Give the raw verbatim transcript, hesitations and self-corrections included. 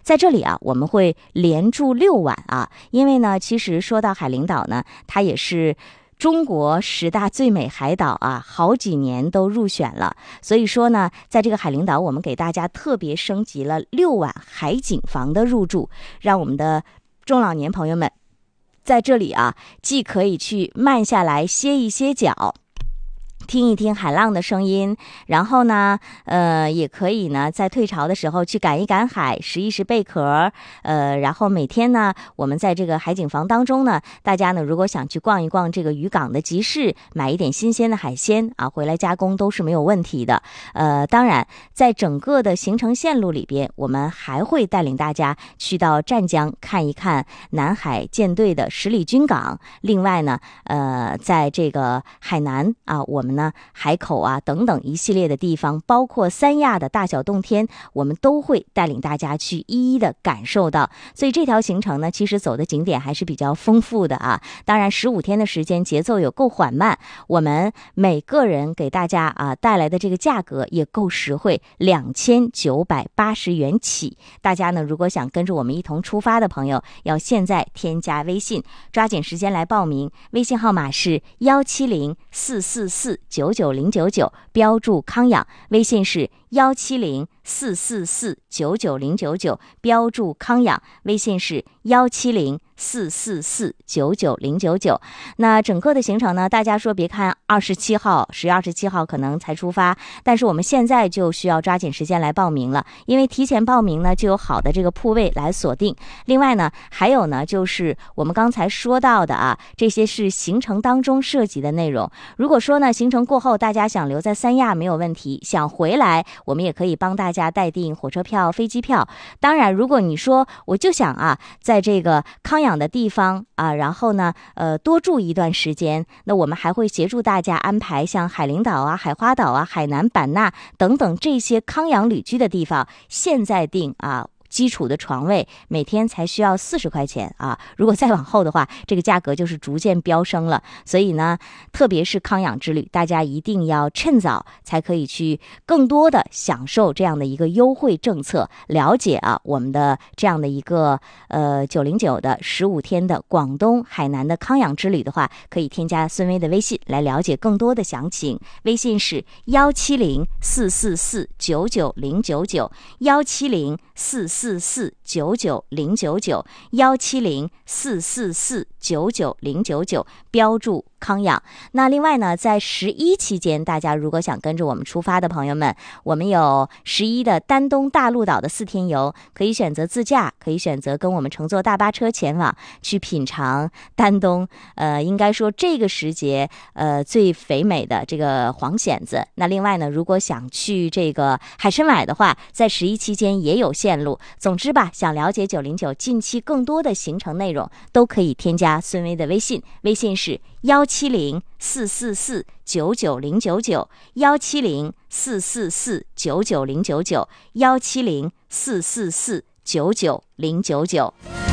在这里啊，我们会连住六晚啊，因为呢，其实说到海陵岛呢，它也是中国十大最美海岛啊，好几年都入选了。所以说呢，在这个海陵岛，我们给大家特别升级了六晚海景房的入住，让我们的中老年朋友们在这里啊，既可以去慢下来歇一歇脚，听一听海浪的声音，然后呢，呃，也可以呢，在退潮的时候去赶一赶海，拾一拾贝壳，呃，然后每天呢，我们在这个海景房当中呢，大家呢，如果想去逛一逛这个渔港的集市，买一点新鲜的海鲜啊，回来加工都是没有问题的。呃，当然，在整个的行程线路里边，我们还会带领大家去到湛江看一看南海舰队的十里军港。另外呢，呃，在这个海南啊，我们呢。海口啊等等一系列的地方，包括三亚的大小洞天，我们都会带领大家去一一的感受到。所以这条行程呢，其实走的景点还是比较丰富的啊。当然十五天的时间节奏有够缓慢，我们每个人给大家啊带来的这个价格也够实惠，两千九百八十元起。大家呢如果想跟着我们一同出发的朋友，要现在添加微信，抓紧时间来报名。微信号码是幺七零四四四九九零九九，标注康养。微信是幺七零四四四九九零九九，标注康养。微信是幺七零四四四九九零九九。那整个的行程呢，大家说别看二十七号十月二十七号可能才出发，但是我们现在就需要抓紧时间来报名了，因为提前报名呢就有好的这个铺位来锁定。另外呢，还有呢就是我们刚才说到的啊，这些是行程当中涉及的内容。如果说呢行程过后大家想留在三亚没有问题，想回来我们也可以帮大家代订火车票飞机票。当然如果你说我就想啊在这个康养的地方啊，然后呢呃多住一段时间，那我们还会协助大家安排像海陵岛啊、海花岛啊、海南版纳等等这些康养旅居的地方，现在订啊基础的床位每天才需要四十块钱啊，如果再往后的话，这个价格就是逐渐飙升了。所以呢，特别是康养之旅，大家一定要趁早，才可以去更多的享受这样的一个优惠政策。了解啊，我们的这样的一个呃九零九的十五天的广东海南的康养之旅的话，可以添加孙薇的微信来了解更多的详情。微信是幺七零四四四九九零九九，幺七零四四四九九零九九，幺七零四四四九九零九九，标注康养。那另外呢，在十一期间，大家如果想跟着我们出发的朋友们，我们有十一的丹东大陆岛的四天游，可以选择自驾，可以选择跟我们乘坐大巴车前往，去品尝丹东呃，应该说这个时节呃最肥美的这个黄蚬子。那另外呢，如果想去这个海参崴的话，在十一期间也有线路。总之吧，想了解九零九近期更多的行程内容，都可以添加孙薇的微信，微信是幺七零四四四九九零九九，幺七零四四四九九零九九，幺七零四四四九九零九九。